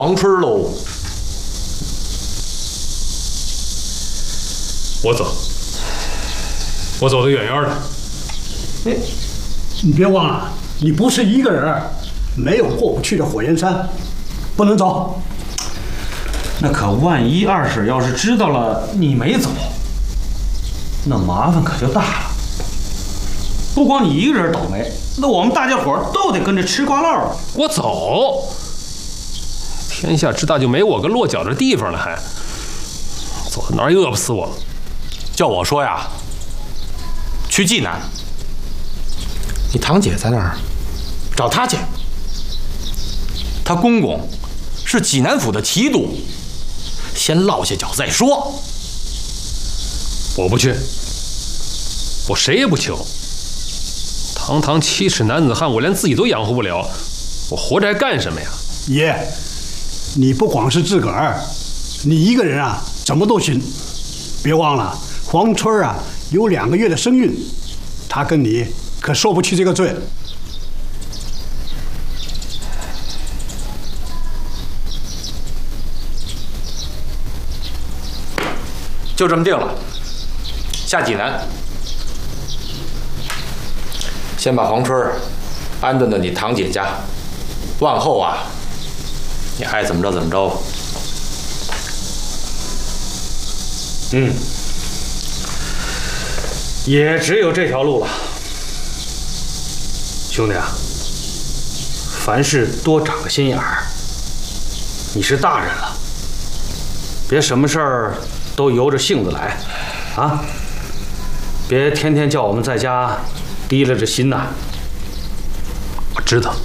黄春喽。 我走，我走得远远的。 你别忘了，你不是一个人，没有过不去的火焰山，不能走。 那可万一二婶要是知道了你没走，那麻烦可就大了。不光你一个人倒霉，那我们大家伙都得跟着吃瓜落。 我走，天下之大就没我个落脚的地方了，还走到哪儿也饿不死我。 叫我说呀，去济南，你堂姐在那儿，找她去。她公公是济南府的提督，先落下脚再说。 我不去，我谁也不求。堂堂7尺男子汉，我连自己都养活不了，我活着还干什么呀？ 爷，你不光是自个儿，你一个人啊，怎么都行。别忘了，黄春啊有2个月的身孕，他跟你可受不起这个罪。 就这么定了，下济南，先把黄春安顿到你堂姐家，往后啊，你爱怎么着怎么着。 也只有这条路了。兄弟啊，凡事多长个心眼儿。你是大人了，别什么事儿都由着性子来，啊！别天天叫我们在家提拉着心呐。 我知道，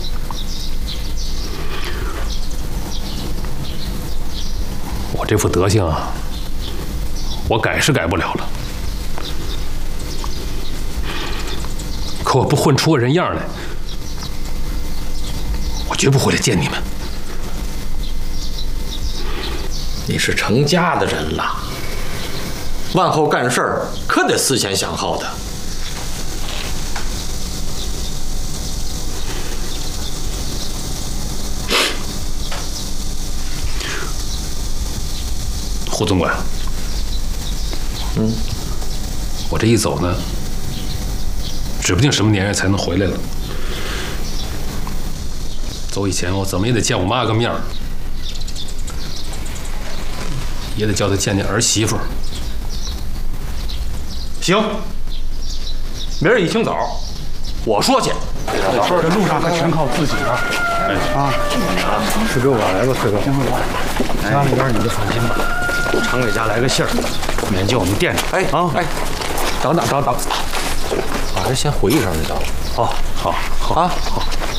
我这副德行啊，我改是改不了了。可我不混出个人样来，我绝不回来见你们。 你是成家的人了，往后干事儿可得思前想后的。 胡总管，我这一走呢，指不定什么年月才能回来了。走以前，我怎么也得见我妈个面儿，也得叫她见见儿媳妇儿。 行，明儿一清早，我说去。 这路上可全靠自己了。啊，四哥我来吧，四哥。家里边你就放心吧，常给家来个信儿，免叫我们惦着。 哎啊哎，等，我还是先回一声，你知道吗？ 好，好，好啊，好。